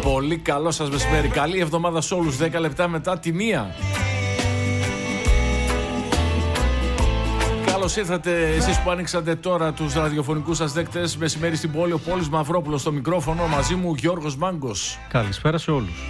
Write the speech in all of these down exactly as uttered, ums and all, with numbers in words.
Πολύ καλό σας μεσημέρι. Καλή εβδομάδα σε όλους. δέκα λεπτά μετά τη μία. Καλώς ήρθατε εσείς που άνοιξατε τώρα τους ραδιοφωνικούς σας δέκτες. Μεσημέρι στην πόλη, ο Πόλης Μαυρόπουλος στο μικρόφωνο. Μαζί μου Γιώργος Μάγκος. Καλησπέρα σε όλους.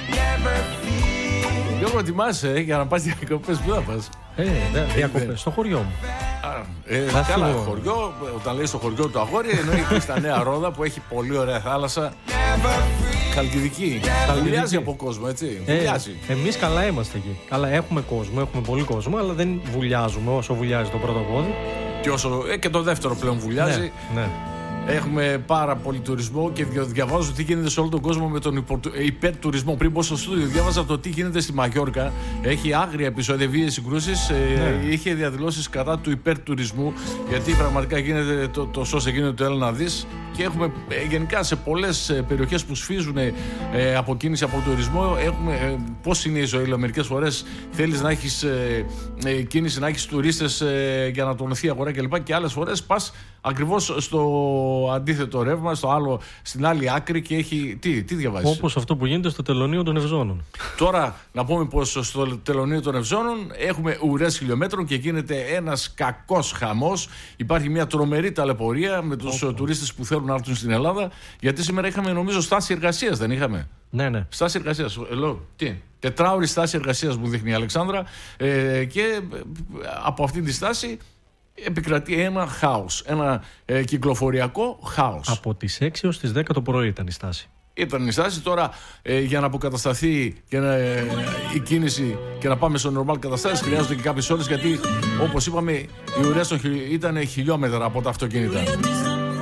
Γιώργο, ετοιμάσαι ε, για να πας διακοπές. Πού θα πας? Ε, διακοπές στο χωριό μου. Α, ε, καλά, σου... χωριό. Όταν λέει στο χωριό του αγόρι, εννοεί στα Νέα Ρόδα που έχει πολύ ωραία θάλασσα. Χαλκιδική. Βουλιάζει από κόσμο, έτσι. Ε, Βουλιάζει. Εμείς καλά είμαστε εκεί. Καλά, έχουμε κόσμο, έχουμε πολύ κόσμο, αλλά δεν βουλιάζουμε όσο βουλιάζει το πρώτο πόδι. Και, όσο, ε, και το δεύτερο πλέον βουλιάζει. Ναι, ναι. Έχουμε πάρα πολύ τουρισμό και διαβάζω τι γίνεται σε όλο τον κόσμο με τον υπερτουρισμό. Πριν πω στο στούντιο, διάβαζα το τι γίνεται στη Μαγιόρκα. Έχει άγρια επεισόδια, βίαιες συγκρούσεις. Ναι. Ε, είχε διαδηλώσεις κατά του υπερτουρισμού. Γιατί πραγματικά γίνεται το, το σώσε γίνεται το έλα να δεις. Και έχουμε ε, γενικά σε πολλές περιοχές που σφίζουν ε, από κίνηση, από τουρισμό. Έχουμε ε, πώς είναι η ζωή. Λέω, μερικές φορές θέλεις να έχεις ε, ε, κίνηση, να έχεις τουρίστες ε, για να τονωθεί η αγορά κλπ. Και άλλες φορές πας ακριβώς στο αντίθετο ρεύμα, στο άλλο, στην άλλη άκρη και έχει. Τι, τι διαβάζεις? Όπως αυτό που γίνεται στο τελωνείο των Ευζώνων. Τώρα, να πούμε πως στο τελωνείο των Ευζώνων έχουμε ουρές χιλιόμετρων και γίνεται ένας κακός χαμός. Υπάρχει μια τρομερή ταλαιπωρία με τους okay. τουρίστες που θέλουν να έρθουν στην Ελλάδα. Γιατί σήμερα είχαμε, νομίζω, στάση εργασίας, δεν είχαμε? Ναι, ναι. Στάση εργασίας. Λέω, τι. Τετράωρη στάση εργασίας μου δείχνει η Αλεξάνδρα. Ε, και από αυτή τη στάση επικρατεί ένα χάος, ένα ε, κυκλοφοριακό χάος. Από τις έξι ως τις δέκα το πρωί ήταν η στάση. Ήταν η στάση. Τώρα ε, για να αποκατασταθεί και να, ε, η κίνηση και να πάμε στο normal καταστάσεις χρειάζονται και κάποιες ώρες, γιατί όπως είπαμε οι ουρές ήταν χιλιόμετρα από τα αυτοκίνητα.